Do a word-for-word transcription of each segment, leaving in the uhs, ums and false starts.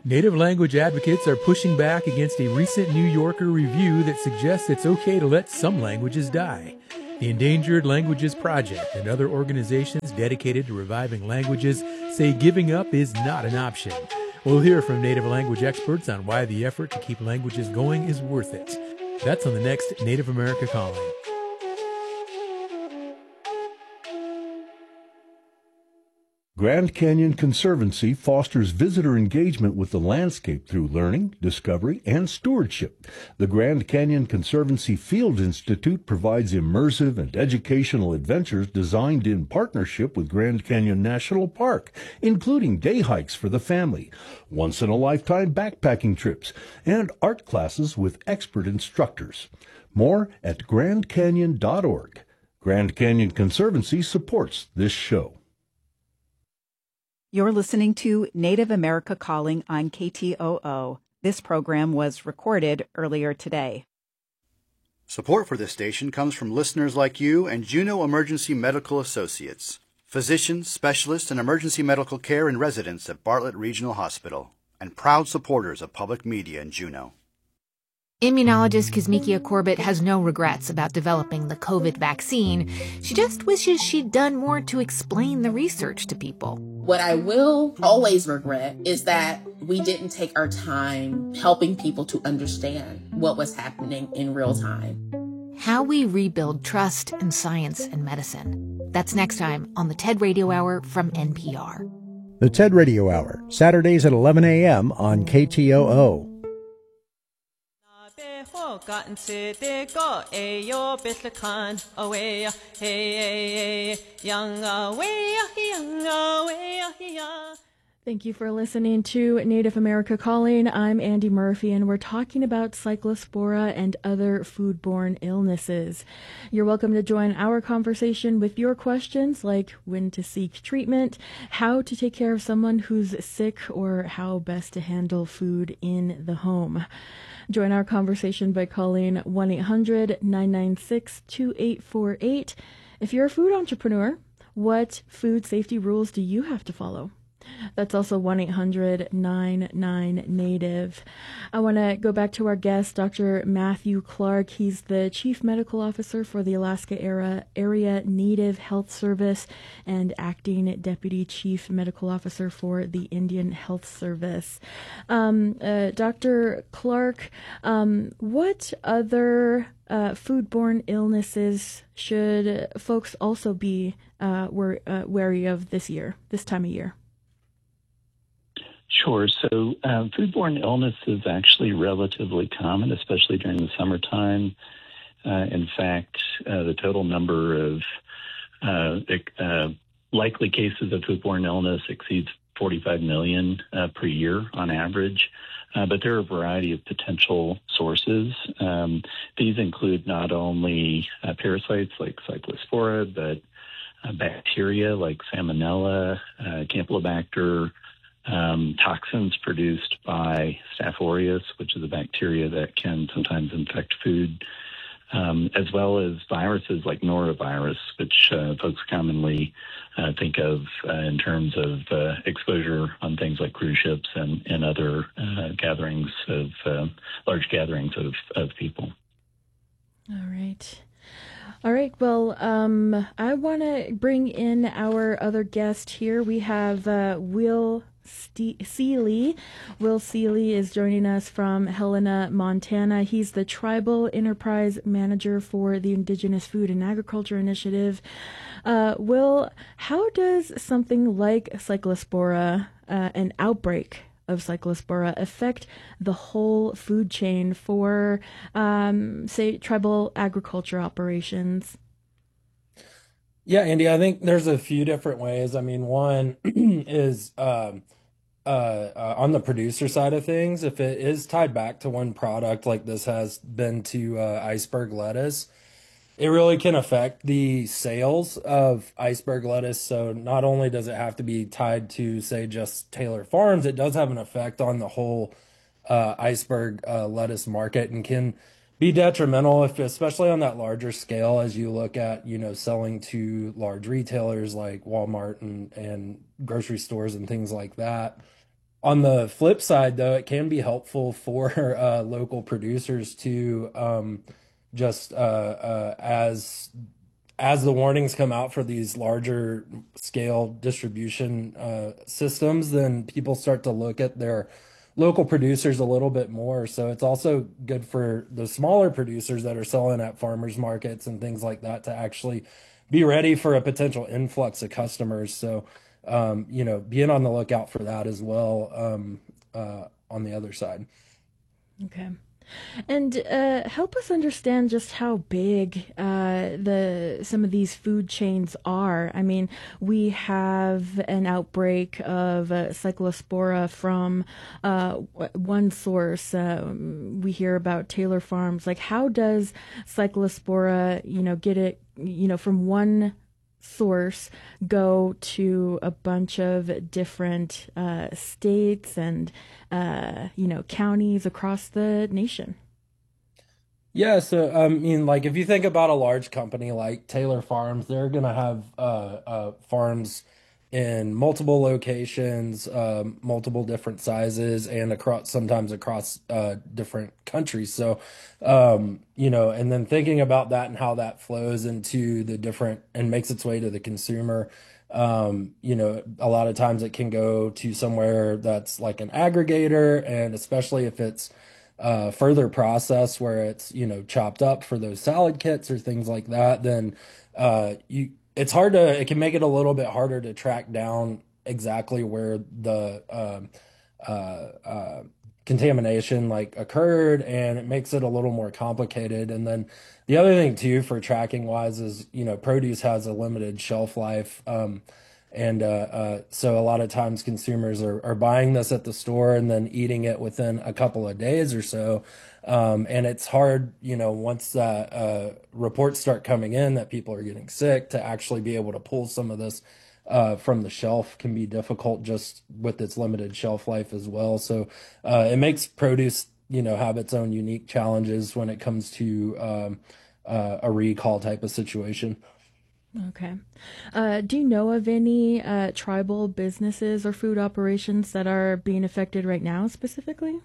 Native language advocates are pushing back against a recent New Yorker review that suggests it's okay to let some languages die. The Endangered Languages Project and other organizations dedicated to reviving languages say giving up is not an option. We'll hear from Native language experts on why the effort to keep languages going is worth it. That's on the next Native America Calling. Grand Canyon Conservancy fosters visitor engagement with the landscape through learning, discovery, and stewardship. The Grand Canyon Conservancy Field Institute provides immersive and educational adventures designed in partnership with Grand Canyon National Park, including day hikes for the family, once-in-a-lifetime backpacking trips, and art classes with expert instructors. More at grand canyon dot org. Grand Canyon Conservancy supports this show. You're listening to Native America Calling on K T O O. This program was recorded earlier today. Support for this station comes from listeners like you and Juneau Emergency Medical Associates, physicians, specialists in emergency medical care and residents at Bartlett Regional Hospital, and proud supporters of public media in Juneau. Immunologist Kizzmekia Corbett has no regrets about developing the COVID vaccine. She just wishes she'd done more to explain the research to people. What I will always regret is that we didn't take our time helping people to understand what was happening in real time. How we rebuild trust in science and medicine. That's next time on the TED Radio Hour from N P R. The TED Radio Hour, Saturdays at eleven a.m. on K T O O. Thank you for listening to Native America Calling. I'm Andy Murphy, and we're talking about cyclospora and other foodborne illnesses. You're welcome to join our conversation with your questions, like when to seek treatment, how to take care of someone who's sick, or how best to handle food in the home. Join our conversation by calling one eight hundred nine nine six two eight four eight. If you're a food entrepreneur, what food safety rules do you have to follow? That's also one eight hundred nine nine NATIVE. I want to go back to our guest, Doctor Matthew Clark. He's the Chief Medical Officer for the Alaska Era, Area Native Health Service and Acting Deputy Chief Medical Officer for the Indian Health Service. Um, uh, Doctor Clark, um, what other uh, foodborne illnesses should folks also be uh, wor- uh, wary of this year, this time of year? Sure. So uh, foodborne illness is actually relatively common, especially during the summertime. Uh, in fact, uh, the total number of uh, uh, likely cases of foodborne illness exceeds forty-five million uh, per year on average. Uh, but there are a variety of potential sources. Um, these include not only uh, parasites like cyclospora, but uh, bacteria like Salmonella, uh, Campylobacter, Um, toxins produced by Staph aureus, which is a bacteria that can sometimes infect food, um, as well as viruses like norovirus, which uh, folks commonly uh, think of uh, in terms of uh, exposure on things like cruise ships and, and other uh, gatherings of, uh, large gatherings of, of people. All right. All right. Well, um, I want to bring in our other guest here. We have uh, Will Ste- Seeley. Will Seeley is joining us from Helena, Montana. He's the Tribal Enterprise Manager for the Indigenous Food and Agriculture Initiative. Uh, Will, how does something like cyclospora, uh, an outbreak of cyclospora, affect the whole food chain for, um, say, tribal agriculture operations? Yeah, Andy, I think there's a few different ways. I mean, one is um, uh, uh, on the producer side of things. If it is tied back to one product, like this has been to uh, iceberg lettuce, it really can affect the sales of iceberg lettuce. So not only does it have to be tied to, say, just Taylor Farms, it does have an effect on the whole uh, iceberg uh, lettuce market and can be detrimental, if especially on that larger scale, as you look at, you know, selling to large retailers like Walmart and, and grocery stores and things like that. on the flip side, though, it can be helpful for uh, local producers to um, just uh, uh, as as the warnings come out for these larger scale distribution uh, systems, then people start to look at their local producers a little bit more. So it's also good for the smaller producers that are selling at farmers markets and things like that to actually be ready for a potential influx of customers. So, um, you know, being on the lookout for that as well um, uh, on the other side. Okay. And uh, help us understand just how big uh, the some of these food chains are. I mean, we have an outbreak of uh, Cyclospora from uh, one source. Uh, we hear about Taylor Farms. Like, how does Cyclospora, you know, get it, you know, from one source go to a bunch of different uh, states and uh, you know, counties across the nation? Yeah, so I mean, like if you think about a large company like Taylor Farms, they're gonna have uh, uh, farms in multiple locations, um, multiple different sizes, and across sometimes across uh, different countries. So, um, you know, and then thinking about that and how that flows into the different and makes its way to the consumer. Um, you know, a lot of times it can go to somewhere that's like an aggregator, and especially if it's uh, further processed where it's, you know, chopped up for those salad kits or things like that, then uh, you it's hard to, it can make it a little bit harder to track down exactly where the um, uh, uh, contamination like occurred, and it makes it a little more complicated. And then the other thing too for tracking wise is, you know, produce has a limited shelf life. Um, and uh, uh, so a lot of times consumers are, are buying this at the store and then eating it within a couple of days or so. Um, and it's hard, you know, once uh, uh, reports start coming in that people are getting sick, to actually be able to pull some of this uh, from the shelf can be difficult just with its limited shelf life as well. So uh, it makes produce, you know, have its own unique challenges when it comes to um, uh, a recall type of situation. Okay. Uh, do you know of any uh, tribal businesses or food operations that are being affected right now specifically?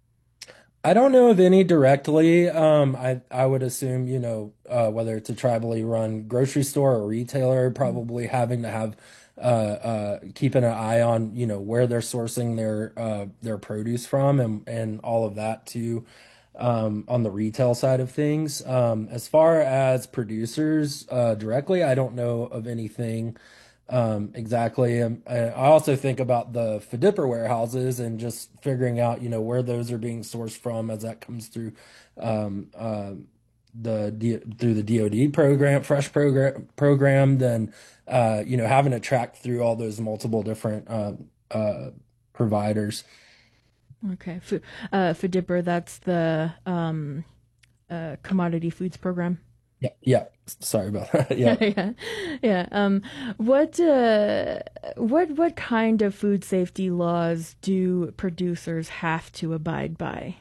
I don't know of any directly. Um, I, I would assume, you know, uh, whether it's a tribally run grocery store or retailer, probably mm-hmm. having to have, uh, uh, keeping an eye on, you know, where they're sourcing their, uh, their produce from, and, and all of that too, um, on the retail side of things. Um, as far as producers, uh, directly, I don't know of anything, Um, exactly. Um, I also think about the FDIPR warehouses and just figuring out, you know, where those are being sourced from as that comes through um, uh, the D- through the D O D program, fresh program program. Then, uh, you know, having to track through all those multiple different uh, uh, providers. Okay, F- uh, FDIPR, that's the um, uh, Commodity Foods Program. Yeah, yeah. Sorry about that. Yeah, yeah, yeah. Um, what, uh, what, what kind of food safety laws do producers have to abide by?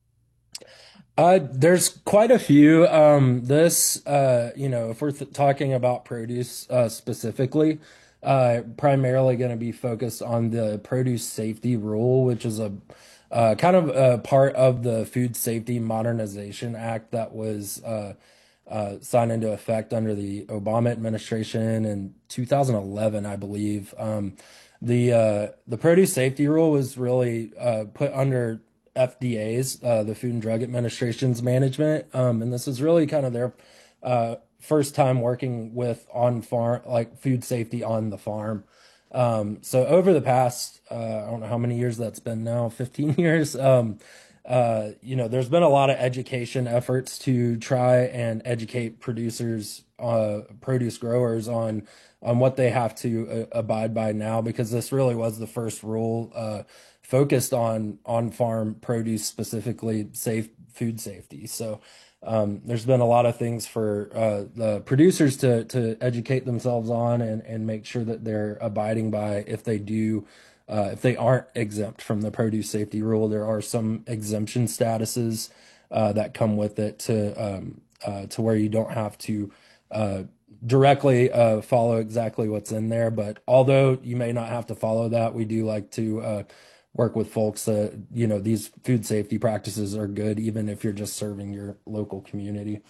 Uh, there's quite a few. Um, this, uh, you know, if we're th- talking about produce uh, specifically, uh, primarily going to be focused on the produce safety rule, which is a uh, kind of a part of the Food Safety Modernization Act that was uh, Uh, signed into effect under the Obama administration in two thousand eleven, I believe. Um, the uh, the produce safety rule was really uh, put under F D A's, uh, the Food and Drug Administration's management, um, and this is really kind of their uh, first time working with on farm, like food safety on the farm. Um, so over the past, uh, I don't know how many years that's been now, fifteen years. Um, Uh, you know, there's been a lot of education efforts to try and educate producers, uh, produce growers on on what they have to uh, abide by now, because this really was the first rule uh, focused on on farm produce, specifically safe food safety. So um, there's been a lot of things for uh, the producers to to educate themselves on and and make sure that they're abiding by if they do. Uh, if they aren't exempt from the produce safety rule, there are some exemption statuses uh, that come with it to um, uh, to where you don't have to uh, directly uh, follow exactly what's in there. But although you may not have to follow that, we do like to uh, work with folks that, you know, these food safety practices are good, even if you're just serving your local community.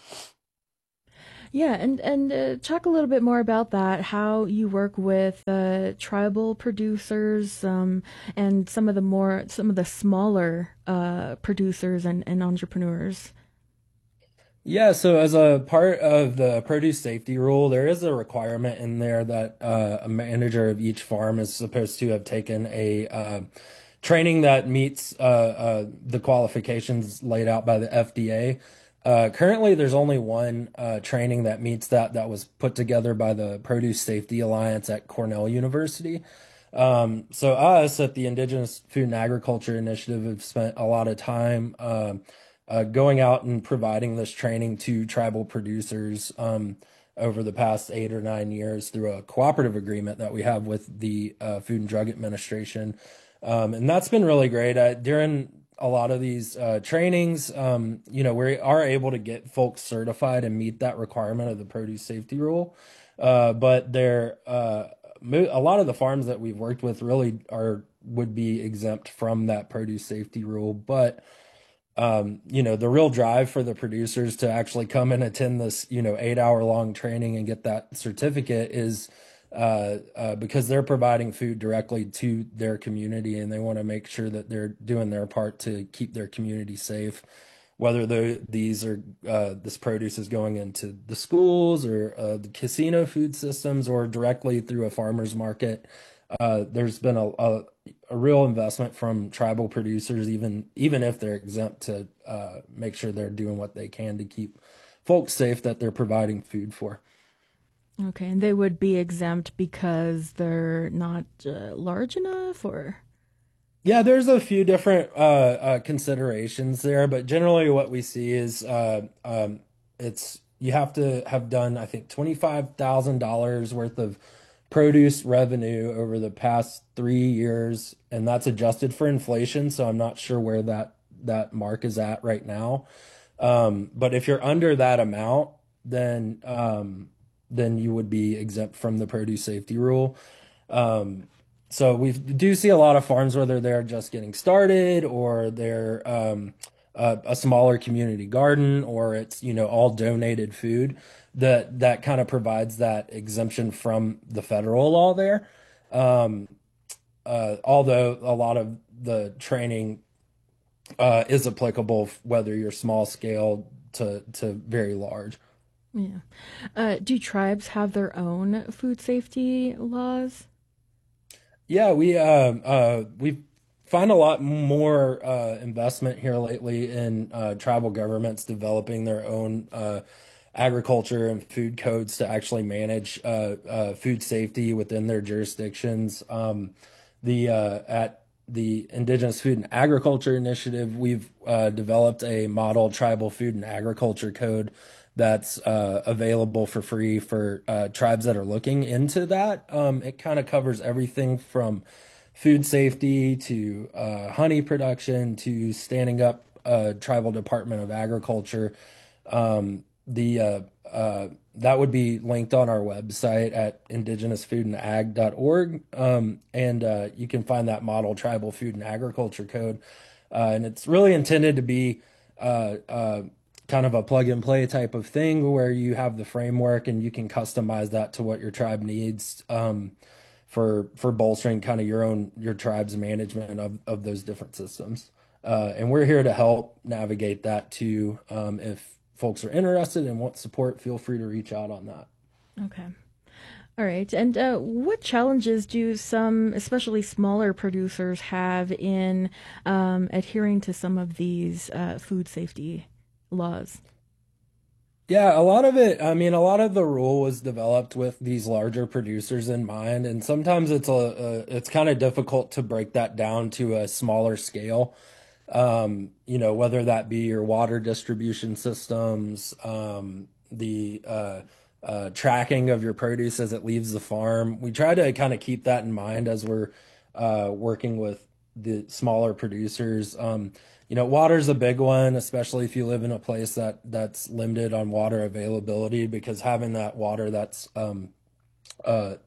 Yeah, and and uh, talk a little bit more about that. How you work with uh, tribal producers, um, and some of the more some of the smaller uh, producers and, and entrepreneurs. Yeah, so as a part of the produce safety rule, there is a requirement in there that uh, a manager of each farm is supposed to have taken a uh, training that meets uh, uh, the qualifications laid out by the F D A. Uh, currently, there's only one uh, training that meets that that was put together by the Produce Safety Alliance at Cornell University. Um, so us at the Indigenous Food and Agriculture Initiative have spent a lot of time uh, uh, going out and providing this training to tribal producers um, over the past eight or nine years through a cooperative agreement that we have with the uh, Food and Drug Administration. Um, and that's been really great. Uh, during a lot of these uh, trainings, um, you know, we are able to get folks certified and meet that requirement of the produce safety rule. Uh, but they're, uh, a lot of the farms that we've worked with really are would be exempt from that produce safety rule. But, um, you know, the real drive for the producers to actually come and attend this, you know, eight hour long training and get that certificate is uh, uh, because they're providing food directly to their community, and they want to make sure that they're doing their part to keep their community safe. Whether the, these are uh, this produce is going into the schools or uh, the casino food systems or directly through a farmer's market, uh, there's been a, a, a real investment from tribal producers, even even if they're exempt, to uh, make sure they're doing what they can to keep folks safe that they're providing food for. Okay, and they would be exempt because they're not uh, large enough, or? Yeah, there's a few different uh, uh, considerations there, but generally what we see is uh, um, it's you have to have done, I think, twenty-five thousand dollars worth of produce revenue over the past three years, and that's adjusted for inflation, so I'm not sure where that, that mark is at right now. Um, but if you're under that amount, then um, then you would be exempt from the produce safety rule. Um, So we do see a lot of farms, whether they're just getting started or they're um, a, a smaller community garden, or it's, you know, all donated food, that that kind of provides that exemption from the federal law there. Um, uh, although a lot of the training uh, is applicable whether you're small scale to, to very large. Yeah. Uh, do tribes have their own food safety laws? Yeah, we uh, uh, we find a lot more uh, investment here lately in uh, tribal governments developing their own uh, agriculture and food codes to actually manage uh, uh, food safety within their jurisdictions. Um, the uh, at the Indigenous Food and Agriculture Initiative, we've uh, developed a model tribal food and agriculture code that's uh, available for free for uh, tribes that are looking into that. Um, it kind of covers everything from food safety to uh, honey production to standing up a tribal Department of Agriculture. Um, the uh, uh, that would be linked on our website at indigenous food and ag dot org, um, and uh, you can find that model tribal food and agriculture code, uh, and it's really intended to be uh, uh, kind of a plug and play type of thing where you have the framework and you can customize that to what your tribe needs um, for for bolstering kind of your own your tribe's management of, of those different systems. Uh, and we're here to help navigate that too. Um, if folks are interested and want support, feel free to reach out on that. Okay. All right. And uh, what challenges do some, especially smaller producers, have in um, adhering to some of these uh, food safety laws? Yeah, a lot of it, I mean, a lot of the rule was developed with these larger producers in mind, and sometimes it's a, a it's kind of difficult to break that down to a smaller scale. Um, you know, whether that be your water distribution systems, um, the uh, uh, tracking of your produce as it leaves the farm. We try to kind of keep that in mind as we're uh, working with the smaller producers. Um, You know, water's a big one, especially if you live in a place that that's limited on water availability, because having that water that's um, uh,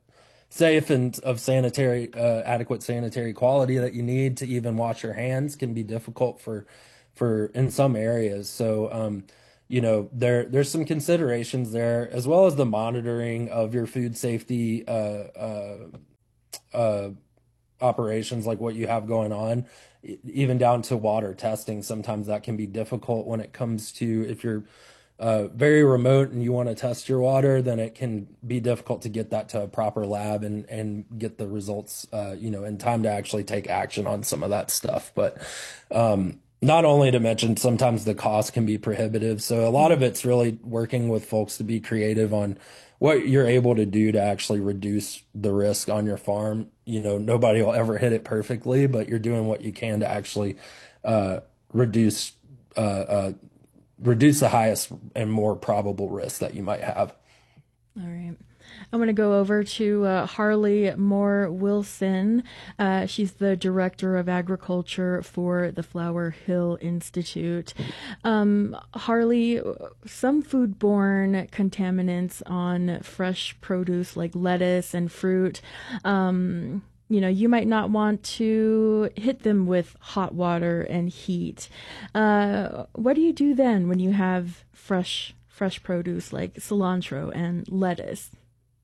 safe and of sanitary, uh, adequate sanitary quality that you need to even wash your hands can be difficult for, for in some areas. So, um, you know, there there's some considerations there, as well as the monitoring of your food safety uh, uh, uh, operations, like what you have going on, even down to water testing. Sometimes that can be difficult when it comes to, if you're uh, very remote and you want to test your water, then it can be difficult to get that to a proper lab and, and get the results, uh, you know, in time to actually take action on some of that stuff. But um, not only to mention, sometimes the cost can be prohibitive. So a lot of it's really working with folks to be creative on what you're able to do to actually reduce the risk on your farm. You know, nobody will ever hit it perfectly, but you're doing what you can to actually uh, reduce uh, uh, reduce the highest and more probable risk that you might have. All right. I'm going to go over to uh, Harley Moore Wilson. Uh, she's the Director of Agriculture for the Flower Hill Institute. Um, Harley, some foodborne contaminants on fresh produce like lettuce and fruit, um, you know, you might not want to hit them with hot water and heat. Uh, what do you do then when you have fresh fresh produce like cilantro and lettuce?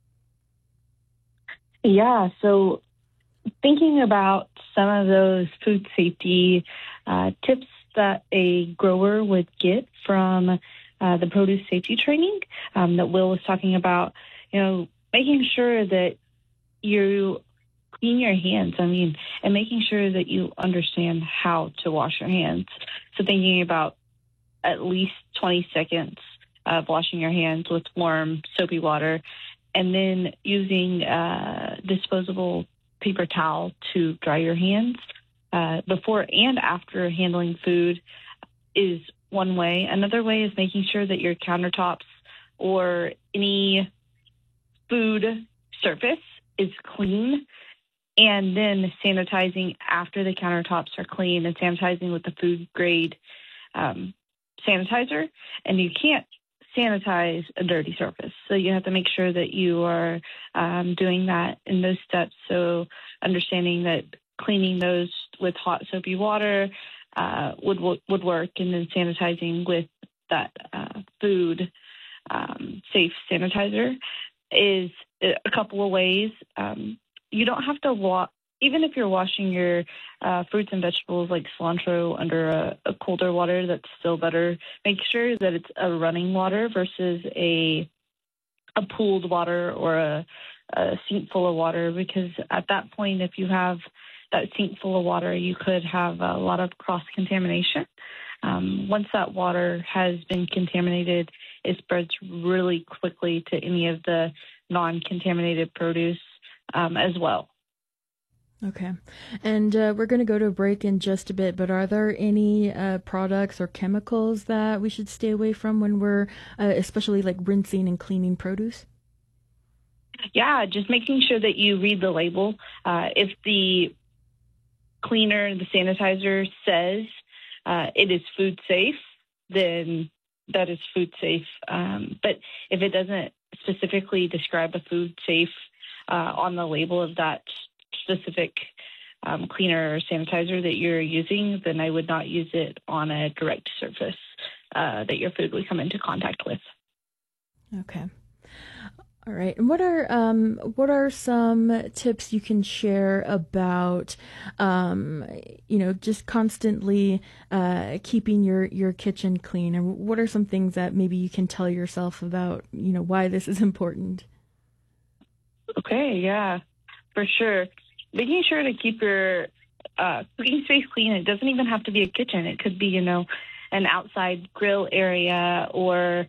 Yeah, so thinking about some of those food safety uh, tips that a grower would get from uh, the produce safety training um, that Will was talking about, you know, making sure that you clean your hands, I mean, and making sure that you understand how to wash your hands. So thinking about at least twenty seconds of washing your hands with warm, soapy water, and then using uh, disposable paper towel to dry your hands uh, before and after handling food is one way. Another way is making sure that your countertops or any food surface is clean, and then sanitizing after the countertops are clean and sanitizing with the food grade um, sanitizer. And you can't sanitize a dirty surface. So you have to make sure that you are um, doing that in those steps. So understanding that cleaning those with hot soapy water uh, would would work, and then sanitizing with that uh, food um, safe sanitizer is a couple of ways. Um, you don't have to wash. Even if you're washing your uh, fruits and vegetables like cilantro under a, a colder water, that's still better. Make sure that it's a running water versus a a pooled water or a, a sink full of water, because at that point, if you have that sink full of water, you could have a lot of cross-contamination. Um, once that water has been contaminated, it spreads really quickly to any of the non-contaminated produce um, as well. Okay. And uh, we're going to go to a break in just a bit, but are there any uh, products or chemicals that we should stay away from when we're, uh, especially like rinsing and cleaning produce? Yeah, just making sure that you read the label. Uh, if the cleaner, the sanitizer says uh, it is food safe, then that is food safe. Um, but if it doesn't specifically describe a food safe uh, on the label of that specific um, cleaner or sanitizer that you're using, then I would not use it on a direct surface uh, that your food would come into contact with. Okay. All right. And what are um, what are some tips you can share about, um, you know, just constantly uh, keeping your, your kitchen clean? And what are some things that maybe you can tell yourself about, you know, why this is important? Okay. Yeah, for sure. Making sure to keep your uh, cooking space clean. It doesn't even have to be a kitchen. It could be, you know, an outside grill area, or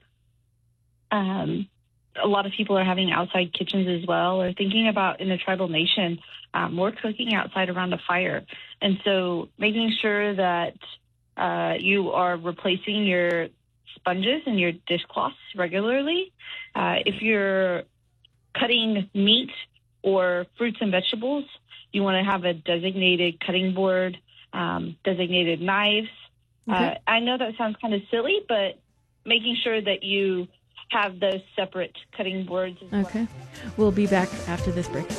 um, a lot of people are having outside kitchens as well, or thinking about in a tribal nation, um, we're cooking outside around a fire. And so making sure that uh, you are replacing your sponges and your dishcloths regularly. Uh, if you're cutting meat or fruits and vegetables, you want to have a designated cutting board, um, designated knives. Okay. Uh, I know that sounds kind of silly, but making sure that you have those separate cutting boards as okay. Well. We'll be back after this break.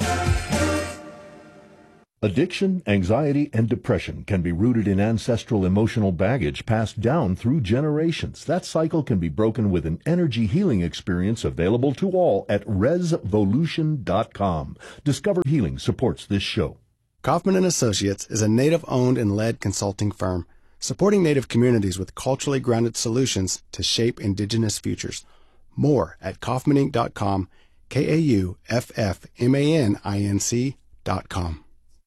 Addiction, anxiety, and depression can be rooted in ancestral emotional baggage passed down through generations. That cycle can be broken with an energy healing experience available to all at resvolution dot com. Discover Healing supports this show. Kaufman and Associates is a Native-owned and led consulting firm supporting Native communities with culturally grounded solutions to shape Indigenous futures. More at kaufman inc dot com, K A U F F M A N I N C dot com.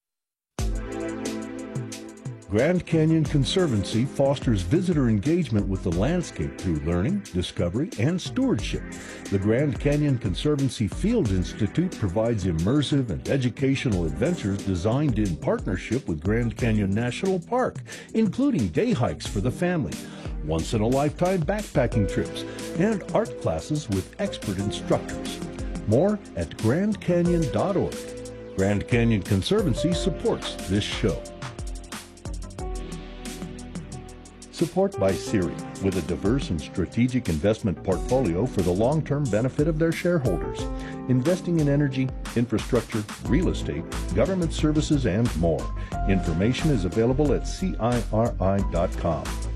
Grand Canyon Conservancy fosters visitor engagement with the landscape through learning, discovery, and stewardship. The Grand Canyon Conservancy Field Institute provides immersive and educational adventures designed in partnership with Grand Canyon National Park, including day hikes for the family, once-in-a-lifetime backpacking trips, and art classes with expert instructors. More at grand canyon dot org. Grand Canyon Conservancy supports this show. Support by Siri, with a diverse and strategic investment portfolio for the long-term benefit of their shareholders, investing in energy, infrastructure, real estate, government services, and more. Information is available at C I R I dot com.